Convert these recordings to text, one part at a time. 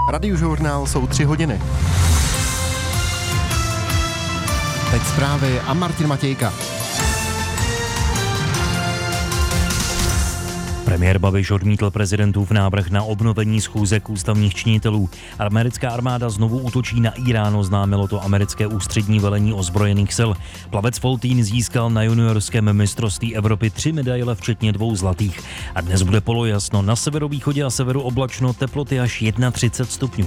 Radiožurnál jsou 3 hodiny. Teď zprávy a Martin Matějka. Premiér Babiš odmítl prezidentův návrh na obnovení schůzek ústavních činitelů. Americká armáda znovu útočí na Irán, oznámilo to americké ústřední velení ozbrojených sil. Plavec Foltín získal na juniorském mistrovství Evropy 3 medaile, včetně 2 zlatých. A dnes bude polojasno, na severovýchodě a severu oblačno, teploty až 31 stupňů.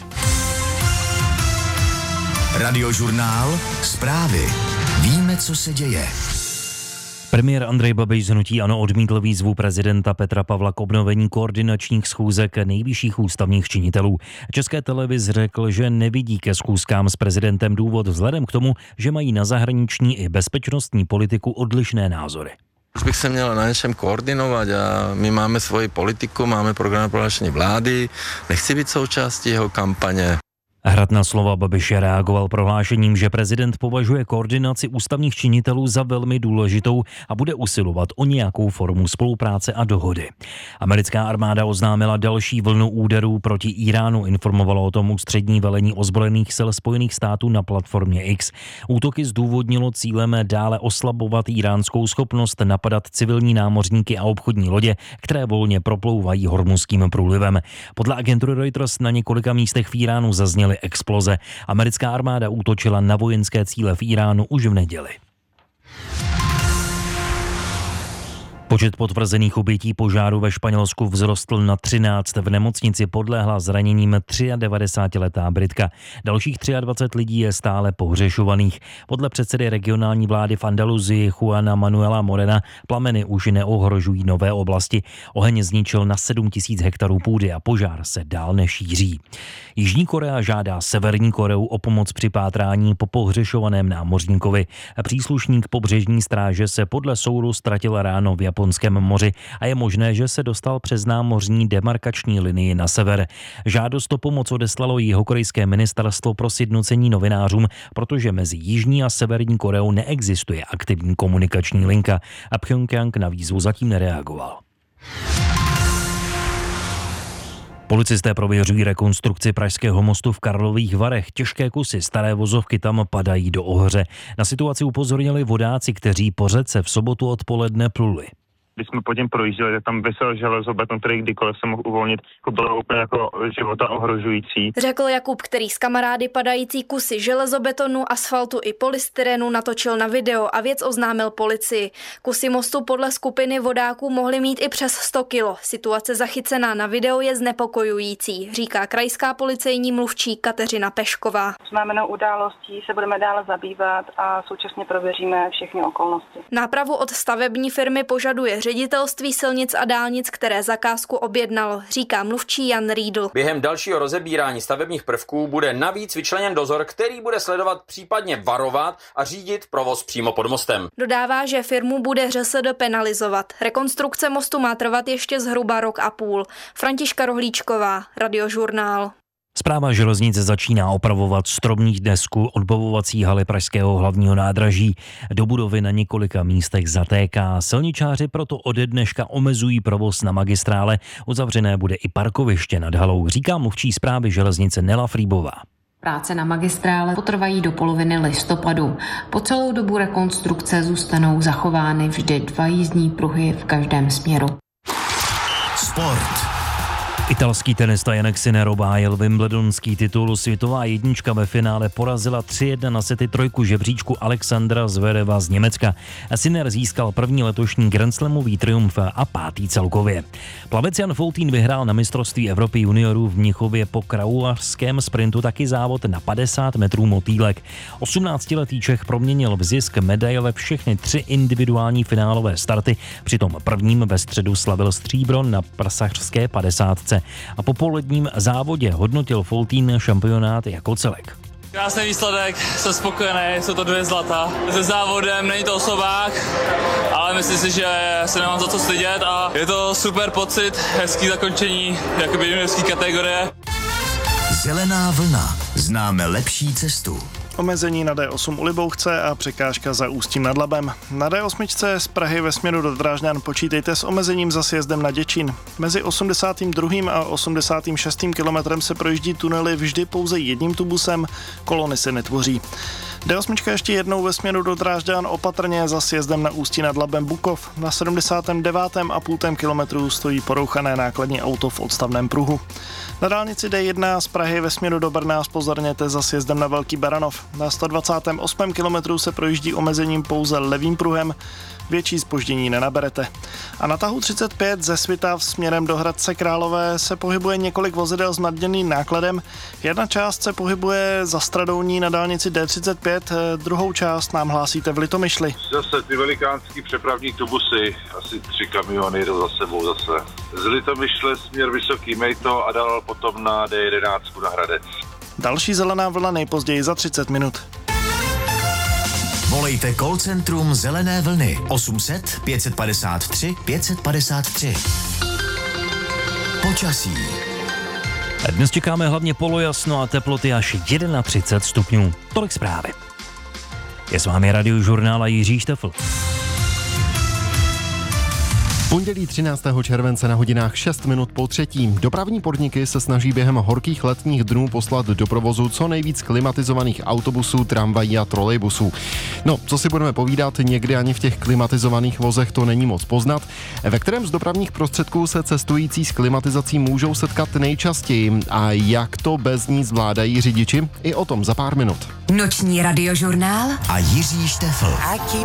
Radiožurnál, zprávy. Víme, co se děje. Premiér Andrej Babiš z hnutí ANO odmítl výzvu prezidenta Petra Pavla k obnovení koordinačních schůzek nejvyšších ústavních činitelů. České televizi řekl, že nevidí ke schůzkám s prezidentem důvod vzhledem k tomu, že mají na zahraniční i bezpečnostní politiku odlišné názory. Už bych se měl na něčem koordinovat a my máme svoji politiku, máme program prohlášení vlády, nechci být součástí jeho kampaně. Hrad na slova Babiše reagoval prohlášením, že prezident považuje koordinaci ústavních činitelů za velmi důležitou a bude usilovat o nějakou formu spolupráce a dohody. Americká armáda oznámila další vlnu úderů proti Iránu, informovalo o tom ústřední velení ozbrojených sil Spojených států na platformě X. Útoky zdůvodnilo cílem dále oslabovat iránskou schopnost napadat civilní námořníky a obchodní lodě, které volně proplouvají Hormuzským průlivem. Podle agentury Reuters na několika místech v Iránu zazněly exploze. Americká armáda útočila na vojenské cíle v Iránu už v neděli. Počet potvrzených obětí požáru ve Španělsku vzrostl na 13. V nemocnici podlehla zraněním 93letá Britka. Dalších 23 lidí je stále pohřešovaných. Podle předsedy regionální vlády v Andaluzii Juana Manuela Morena plameny už neohrožují nové oblasti. Oheň zničil na 7 000 hektarů půdy a požár se dál nešíří. Jižní Korea žádá Severní Koreu o pomoc při pátrání po pohřešovaném námořníkovi. Příslušník pobřežní stráže se podle soudu ztratil ráno v Japonském moři a je možné, že se dostal přes námořní demarkační linii na sever. Žádost o pomoc odeslalo jihokorejské ministerstvo pro sjednocení novinářům, protože mezi Jižní a Severní Koreou neexistuje aktivní komunikační linka a Pchjongjang na výzvu zatím nereagoval. Policisté prověřují rekonstrukci Pražského mostu v Karlových Varech. Těžké kusy staré vozovky tam padají do ohře. Na situaci upozornili vodáci, kteří po řece v sobotu odpoledne pluli. Když jsme pod tím projížděli, tak tam visel železobeton, který kdykoliv se mohl uvolnit, bylo úplně jako života ohrožující. Řekl Jakub, který s kamarády padající kusy železobetonu, asfaltu i polystyrenu natočil na video a věc oznámil policii. Kusy mostu podle skupiny vodáků mohly mít i přes 100 kilo. Situace zachycená na videu je znepokojující, říká krajská policejní mluvčí Kateřina Pešková. Oznámenou událostí se budeme dále zabývat a současně prověříme všechny okolnosti. Nápravu od stavební firmy požaduje Ředitelství silnic a dálnic, které zakázku objednalo, říká mluvčí Jan Riedl. Během dalšího rozebírání stavebních prvků bude navíc vyčleněn dozor, který bude sledovat, případně varovat a řídit provoz přímo pod mostem. Dodává, že firmu bude ŘSD penalizovat. Rekonstrukce mostu má trvat ještě zhruba rok a půl. Františka Rohlíčková, Radiožurnál. Správa železnice začíná opravovat stromní desku odbavovací haly pražského hlavního nádraží. Do budovy na několika místech zatéká. Silničáři proto ode dneška omezují provoz na magistrále. Uzavřené bude i parkoviště nad halou, říká mluvčí správy železnice Nela Frýbová. Práce na magistrále potrvají do poloviny listopadu. Po celou dobu rekonstrukce zůstanou zachovány vždy 2 jízdní pruhy v každém směru. Sport. Italský tenista Jannik Sinner obhájil wimbledonský titul. Světová jednička ve finále porazila 3-1 na sety trojku žebříčku Alexandra Zvereva z Německa. Sinner získal první letošní grandslamový triumf a 5. celkově. Plavec Jan Foltín vyhrál na mistrovství Evropy juniorů v Mnichově po kraulařském sprintu taky závod na 50 metrů motýlek. 18letý Čech proměnil v zisk medaile všechny 3 individuální finálové starty, přitom prvním ve středu slavil stříbro na prasařské 50. A po poledním závodě hodnotil Foltín šampionát jako celek. Krásný výsledek, jsem spokojený, jsou to 2 zlata. Se závodem není to osobák, ale myslím si, že se nemám za co stydět a je to super pocit, hezký zakončení jakoby juniorské kategorie. Zelená vlna. Známe lepší cestu. Omezení na D8 u Libouchce a překážka za Ústím nad Labem. Na D8 z Prahy ve směru do Drážďan počítejte s omezením za sjezdem na Děčín. Mezi 82. a 86. kilometrem se projíždí tunely vždy pouze jedním tubusem, kolony se netvoří. D8 ještě jednou ve směru do Drážďan opatrně za sjezdem na Ústí nad Labem Bukov. Na 79,5 kilometru stojí porouchané nákladní auto v odstavném pruhu. Na dálnici D1 z Prahy ve směru do Brna zpozorněte za sjezdem na Velký Baranov. Na 128. kilometru se projíždí omezením pouze levým pruhem, větší zpoždění nenaberete. A na tahu 35 ze Svitav směrem do Hradce Králové se pohybuje několik vozidel s nadměrným nákladem. Jedna část se pohybuje za Stradouní na dálnici D35, druhou část nám hlásíte v Litomyšli. Zase ty velikánský přepravní tubusy, asi 3 kamiony jedou za sebou zase. Z Litomyšle směr Vysoký Mejto a dál potom na D11 na Hradec. Další zelená vlna nejpozději za 30 minut. Volejte call centrum Zelené vlny 800 553 553. Počasí. Dnes čekáme hlavně polojasno a teploty až 31 stupňů. Tolik zprávy. Je s vámi Radiožurnál a Jiří Štefl. Pondělí 13. července na hodinách 6 minut po 3. Dopravní podniky se snaží během horkých letních dnů poslat do provozu co nejvíc klimatizovaných autobusů, tramvají a trolejbusů. No, co si budeme povídat, někdy ani v těch klimatizovaných vozech to není moc poznat. Ve kterém z dopravních prostředků se cestující s klimatizací můžou setkat nejčastěji a jak to bez ní zvládají řidiči? I o tom za pár minut. Noční Radiožurnál a Jiří Štefl.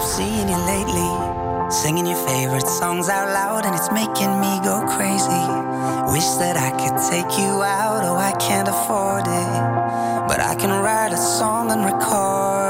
Singing your favorite songs out loud and it's making me go crazy. Wish that I could take you out, oh I can't afford it. But I can write a song and record